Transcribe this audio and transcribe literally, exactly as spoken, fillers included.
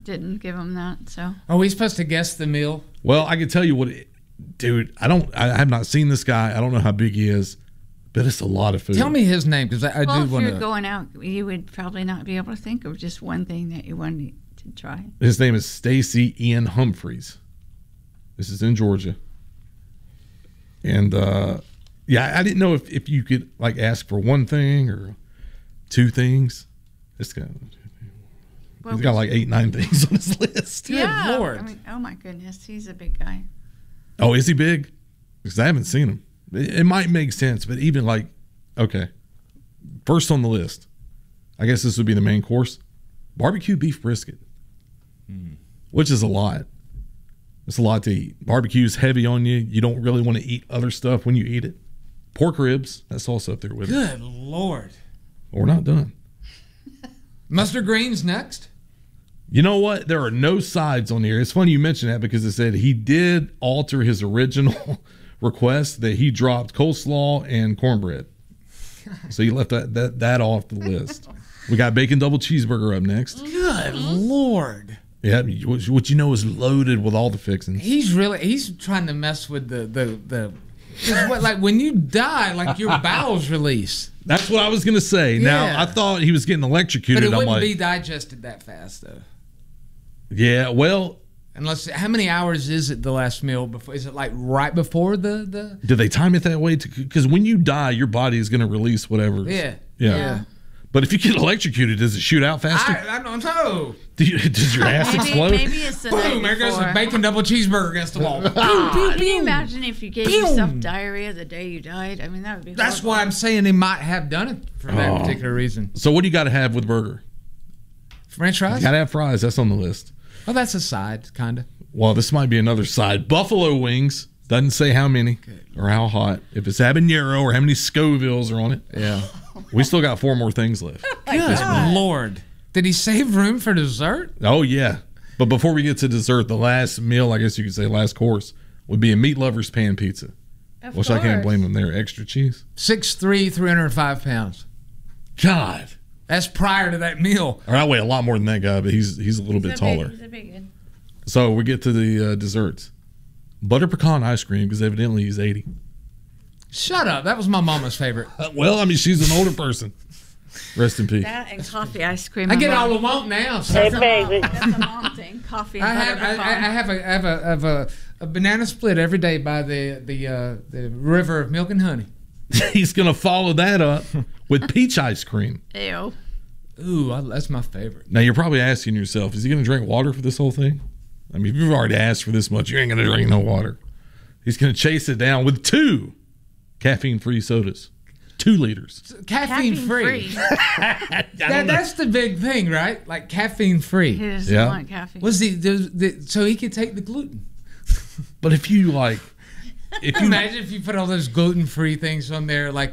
didn't give him that. So. Are we supposed to guess the meal? Well, I can tell you what, it, dude. I don't. I have not seen this guy. I don't know how big he is, but it's a lot of food. Tell me his name because I, I well, do want to. If you're going out, you would probably not be able to think of just one thing that you wanted to try. His name is Stacy Ian Humphreys. This is in Georgia, and uh, yeah, I didn't know if, if you could like ask for one thing or two things. This guy, well, he's got like eight, nine things on his list. Yeah, Good Lord. I mean, oh my goodness, he's a big guy. Oh, is he big? Because I haven't seen him. It, it might make sense, but even like, okay, first on the list, I guess this would be the main course: barbecue beef brisket, mm. which is a lot. It's a lot to eat. Barbecue's heavy on you. You don't really want to eat other stuff when you eat it. Pork ribs, that's also up there with Good it. Good Lord. We're not done. Mustard greens next. You know what? There are no sides on here. It's funny you mentioned that because it said he did alter his original request that he dropped coleslaw and cornbread. So you left that, that, that off the list. We got bacon double cheeseburger up next. Good Lord. Yeah, what you know is loaded with all the fixings. He's really, he's trying to mess with the, the, the, what, like when you die, like your bowels release. That's what I was going to say. Yeah. Now, I thought he was getting electrocuted. But it I'm wouldn't like, be digested that fast, though. Yeah, well. Unless, how many hours is it the last meal before? Is it like right before the? the... Do they time it that way? Because when you die, your body is going to release whatever. Yeah. yeah. Yeah. But if you get electrocuted, does it shoot out faster? I, I don't know. Do you, does your ass maybe, explode? Maybe it's the Boom, there goes a bacon double cheeseburger against the wall. Can you imagine if you gave Boom. yourself diarrhea the day you died? I mean, that would be horrible. That's why I'm saying they might have done it for that oh. particular reason. So what do you got to have with burger? French fries? You got to have fries. That's on the list. Oh, that's a side, kind of. Well, this might be another side. Buffalo wings. Doesn't say how many or how hot. If it's habanero or how many Scovilles are on it. Yeah. We still got four more things left. Good Lord. Did he save room for dessert? Oh, yeah. But before we get to dessert, the last meal, I guess you could say last course, would be a Meat Lover's Pan Pizza. Of which course. I can't blame them there. Extra cheese. six three, three hundred five pounds. God. That's prior to that meal. Or I weigh a lot more than that guy, but he's he's a little He's bit a taller. Big, he's a big one. So we get to the uh, desserts. Butter pecan ice cream, because evidently he's eighty. Shut up. That was my mama's favorite. Uh, well, I mean, she's an older person. Rest in peace. That and coffee ice cream. I get mom. all I want now. So Hey, baby. That's a mom thing. Coffee and I butter have, I, pecan. I have, a, I have, a, I have a, a banana split every day by the the uh, the river of milk and honey. He's going to follow that up with peach ice cream. Ew. Ooh, I, that's my favorite. Now, you're probably asking yourself, is he going to drink water for this whole thing? I mean, if you've already asked for this much, you ain't going to drink no water. He's going to chase it down with two caffeine-free sodas. Two liters. Caffeine, Caffeine free. free. that, that's the big thing, right? Like caffeine He free. doesn't Yeah. want caffeine. Was the, the, the so he could take the gluten? But if you, like... If you Imagine if you put all those gluten free things on there, like